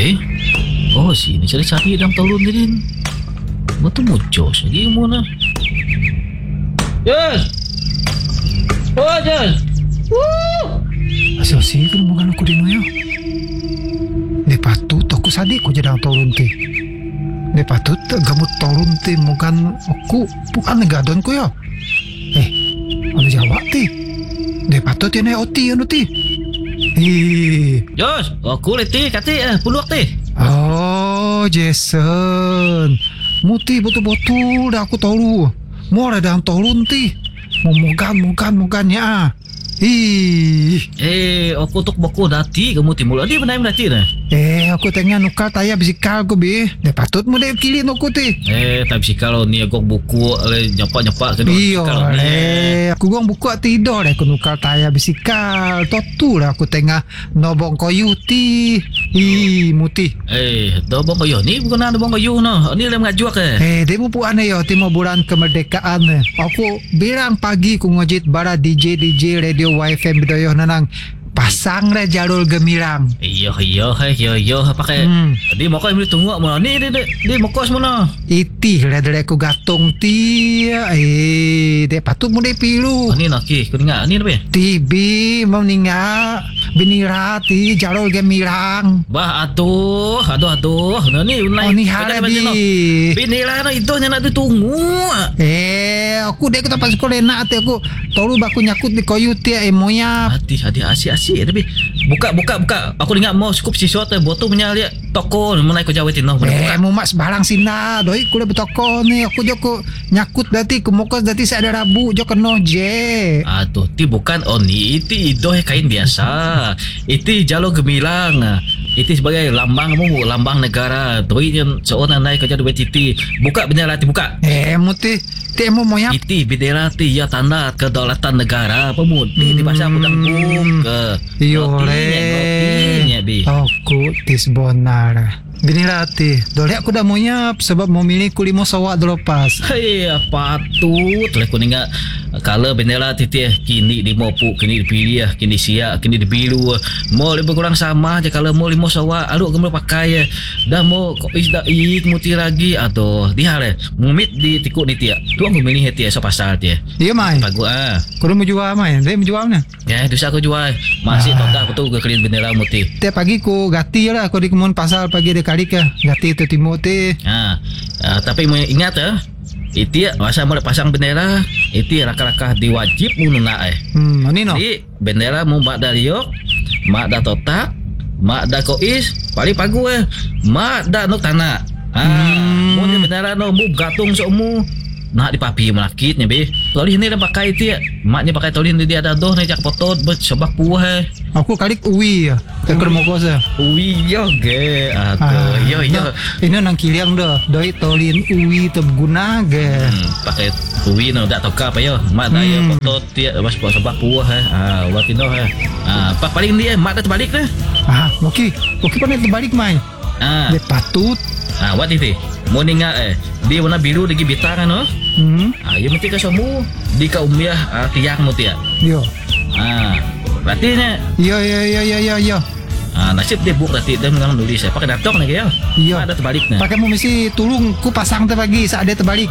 Oh, sini cari-cari dalam tolong din. Betul muncul lagi mo na. Yes. Oh, yes. Woo! Asal-asal kan mo gano'n ko din ya. Di patut aku sadik ko jadang tolong ti. Di patut gamut tolong ti mo kan aku bukan negadon ko ya. Ano jawab ti? Di patut ya na oti ano ti. Jos, aku leti kati puluh ti. Oh, Jason. Muti betul-betul dah aku tahu. Mau ada dalam tolong ti. Mau mogan ya. Aku tok bako dati kamu timul adi benai dati na. Aku tengah nukar tayar bisikal ko bi. Dah patut mo deh kilin aku ti. Tapi kalau ni aku buku nyapak-nyapak ke Iyo aku gong buku tidur deh aku nukar tayar bisikal. Totu lah aku tengah nobong koyu ti. Muti. Dobong kayu ni bukan ada dobong kayu no. Ni lem ngajuak dia mau puan yo timo bulan kemerdekaan. Aku bilang pagi ku ngojit bara DJ radio YFM bidoyo nanang pasang le jalur gemilang. Iyo pakai. Di mau kau beli tunggu mana ni di mau kos mana? Itih le dari aku gatung ti. Dia patut mau dia pilu. Ni naki kau dengar ni apa? Tibi mau ninga binira ti jalur gemilang. Bah aduh. Ni ni harabi. Binira no itu nak ditunggu. Aku dek kita pas sekolah nak aku tolu baku nyakut di koyu ti moya. Hati asyik tapi buka aku dengar mau skup sesuatu botol punya lihat toko mulai kau jawab tino buka mau mas barang sina doi kuda betoko ni aku joko nyakut dati kumokos dati saya ada rabu joko no je ti bukan ni itu kain biasa itu jalur gemilang itu sebagai lambang negara doi yang seorang naik kerja duit titi buka bendera ti buka muti temu moya itu bendera ti ya tanda kedaulatan negara pemudi di bahasa udang buka iyo le aku tis bonar binirati dole aku dah mau nyap sebab mau milih kulimo sawak delepas patut le kuninga kalau bendera titi kini di mopu kini dipilih kini siap kini dibilu mau lebih kurang sama aja kalau mau limo sawak aluk kamu pakai dah mau kok isda muti lagi atau dia le mumit di tikuk ni tia tu aku milih tia so pasal tia iya mai bagus kau mau jual mai dia mau jual mana dosa aku jual masih total betul ke kelin bendera muti tiap pagi ku gati lah aku di kemun pasal pagi de kali ke gati tu timoti tapi mau ingat itu masa mau pasang bendera itu raka-raka diwajib mununa ni no di bendera mau mak dario mak da totak mak da kois paling pagu mak da nuk tanah mau ni bendera no mu gatung somu nak dipapi melakitnya be tolih ni dah pakai itu maknya pakai tolih dia ada doh ni jak potot sebab puah aku kalik uwi ya ke kermokos uwi yo ge yo ini nang kiliang dah doi tolin uwi terguna ge pakai uwi no dak toka apa yo mak dah yo potot dia sebab puah watino pak paling dia mak dah terbalik dah okey pandai terbalik mai dia patut wat itu mau ninga dia warna biru lagi bintang no ya mesti ka semua di ka umiah tiang mo tia yo berarti nya yo nasib dia buk berarti dia memang nulis pakai laptop lagi ya ada terbalik pakai mau mesti tulung ku pasang tu pagi saat dia terbalik